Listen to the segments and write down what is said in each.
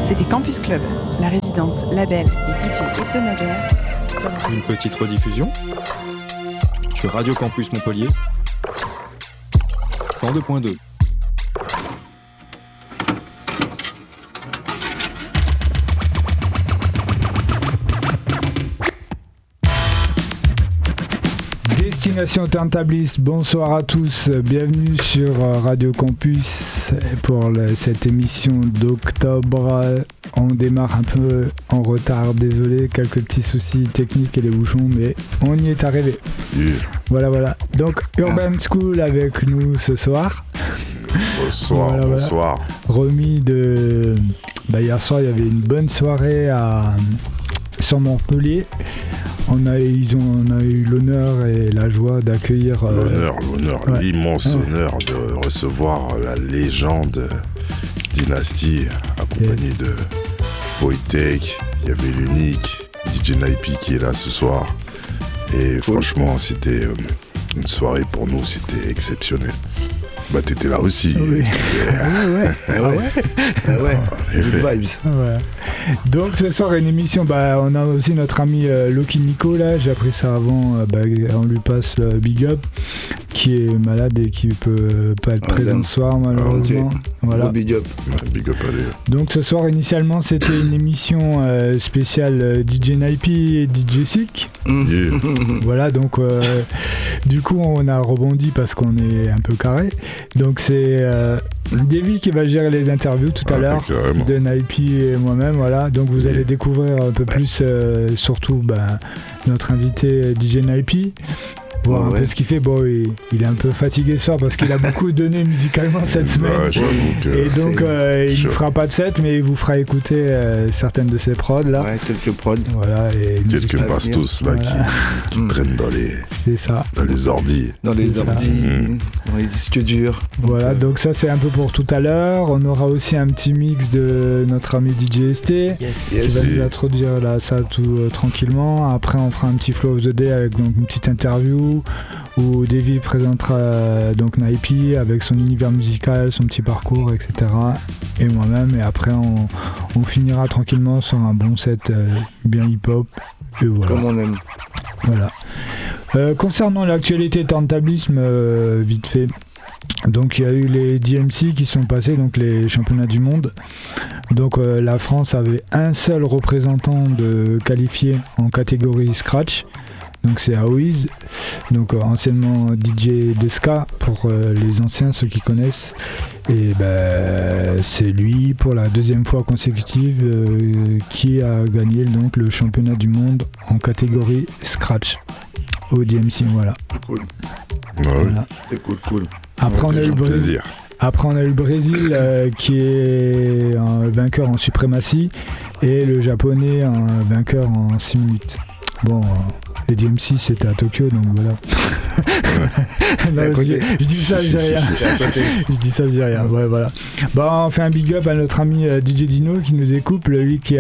C'était Campus Club, la résidence label et DJ hebdomadaire sur la... Une petite rediffusion sur Radio Campus Montpellier 102.2. Destination Turntabliste, bonsoir à tous, bienvenue sur Radio Campus pour cette émission d'octobre. On démarre un peu en retard, désolé, quelques petits soucis techniques et les bouchons, mais on y est arrivé. Yeah. Voilà. Donc Urban School avec nous ce soir. Bonsoir, bonsoir. Remis de... hier soir, il y avait une bonne soirée sur Montpellier. On a eu l'honneur et la joie d'accueillir... l'immense honneur de recevoir la légende Dynasty, accompagné de Wojtek, il y avait l'unique DJ Naipi qui est là ce soir. Et franchement, c'était une soirée pour nous, c'était exceptionnel. T'étais là aussi. Oui. Vibes. Ouais. Donc ce soir une émission, on a aussi notre ami Loki Nico là, j'ai appris ça avant, on lui passe le big up, qui est malade et qui peut pas être présent ce soir malheureusement. Voilà. Big up. Big up à lui. Donc ce soir initialement c'était une émission spéciale DJ Naipi et DJ Sick. Yeah. Voilà, donc du coup on a rebondi parce qu'on est un peu carré. Donc c'est Davy qui va gérer les interviews tout à l'heure de Naipi et moi-même, voilà. Donc vous allez découvrir un peu plus surtout notre invité DJ Naipi. Voir un peu ce qu'il fait. Il est un peu fatigué ce soir parce qu'il a beaucoup donné musicalement cette semaine. Et donc il ne fera pas de set, mais il vous fera écouter certaines de ses prods là. Ouais, quelques prods. Voilà, et quelques bastos là qui traînent dans les. C'est ça. Dans les ordis. Dans les disques durs. Voilà, donc ça c'est un peu pour tout à l'heure. On aura aussi un petit mix de notre ami DJ ST qui va nous introduire là ça tout tranquillement. Après on fera un petit flow of the day avec donc une petite interview où Davy présentera donc Naipi avec son univers musical, son petit parcours, etc. Et moi-même, et après on finira tranquillement sur un bon set bien hip-hop. Et voilà. Comme on aime. Voilà. Concernant l'actualité turntablisme, vite fait. Donc il y a eu les DMC qui sont passés, donc les championnats du monde. Donc la France avait un seul représentant de qualifié en catégorie scratch. Donc c'est Aoiz, donc anciennement DJ Deska pour les anciens, ceux qui connaissent. Et c'est lui pour la deuxième fois consécutive qui a gagné donc le championnat du monde en catégorie scratch au DMC, voilà. Cool. Voilà. C'est cool. Après on a eu le Brésil. Après, on a eu le Brésil qui est un vainqueur en suprématie et le Japonais un vainqueur en 6 minutes. Bon, les DMC c'était à Tokyo, donc voilà. Non, je dis ça, je dis rien. Ouais, voilà. On fait un big up à notre ami DJ Dino qui nous écoute, lui qui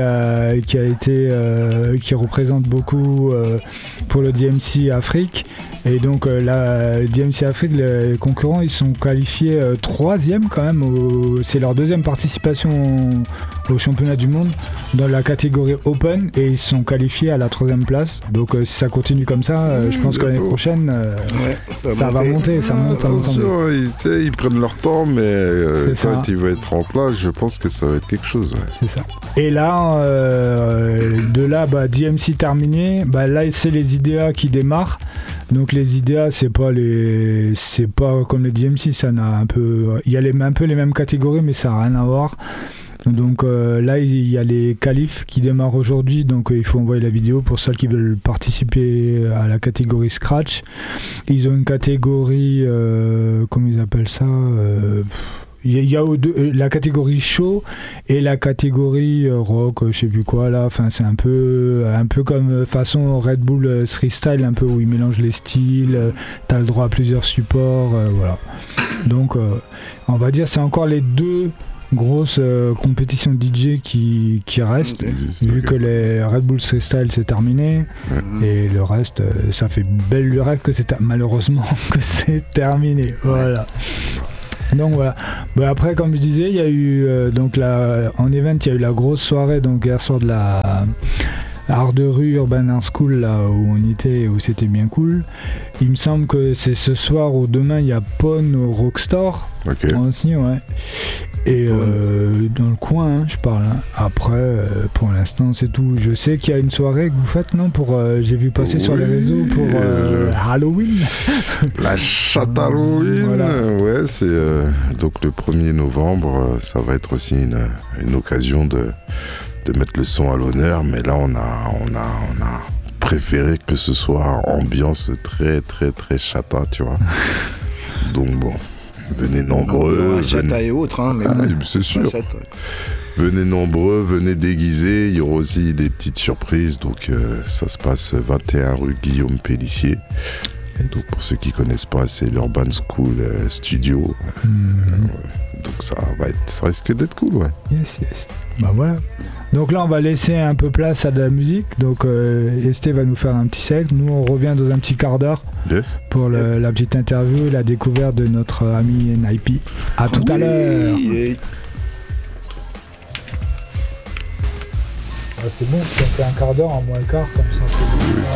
représente beaucoup pour le DMC Afrique. Et donc la DMC Afrique, les concurrents, ils sont qualifiés 3e quand même. C'est leur deuxième participation au championnat du monde dans la catégorie Open et ils sont qualifiés à la 3e place. Donc si ça continue comme ça, je pense que l'année prochaine, ça va monter. Ça monte. Attention, ils prennent leur temps, mais quand il va être en place, je pense que ça va être quelque chose. Ouais. C'est ça. Et là, de là, DMC terminé. Là, c'est les IDEA qui démarrent. Donc les IDEA, c'est pas comme les DMC. Ça n'a un peu, il y a un peu les mêmes catégories, mais ça n'a rien à voir. Donc là, il y a les qualifs qui démarrent aujourd'hui, donc il faut envoyer la vidéo pour ceux qui veulent participer à la catégorie Scratch. Ils ont une catégorie, comment ils appellent ça il y a la catégorie show et la catégorie rock, je sais plus quoi là. Enfin, c'est un peu comme façon Red Bull Freestyle, un peu où ils mélangent les styles. T'as le droit à plusieurs supports, voilà. Donc, on va dire c'est encore les deux grosses compétitions DJ qui restent, vu que les Red Bull Freestyle c'est terminé, et le reste, ça fait belle lurette que malheureusement que c'est terminé. Voilà. Donc voilà. Bah, après, comme je disais, il y a eu en event, il y a eu la grosse soirée donc hier soir de la Art de rue Urban Art School là où on était et où c'était bien cool. Il me semble que c'est ce soir ou demain il y a Pone au Rockstore aussi, ouais. Et dans le coin, hein, je parle. Hein. Après, pour l'instant, c'est tout. Je sais qu'il y a une soirée que vous faites, non j'ai vu passer sur les réseaux pour Halloween. La chatte Halloween, voilà. Ouais, c'est donc le 1er novembre. Ça va être aussi une occasion de mettre le son à l'honneur, mais là on a préféré que ce soit ambiance très très très chata, tu vois. Donc bon, venez nombreux. Chata et autres, hein, mais c'est sûr. Venez nombreux, venez déguisés. Il y aura aussi des petites surprises. Donc ça se passe 21 rue Guillaume Pélissier. Donc pour ceux qui connaissent pas, c'est l'Urban School Studio. Donc ça risque d'être cool, ouais. Yes. Bah voilà. Donc là, on va laisser un peu place à de la musique. Donc Esté va nous faire un petit set. Nous, on revient dans un petit quart d'heure pour la petite interview et la découverte de notre ami Naipi. À tout à l'heure. C'est bon, si on fait un quart d'heure en moins le quart, comme ça.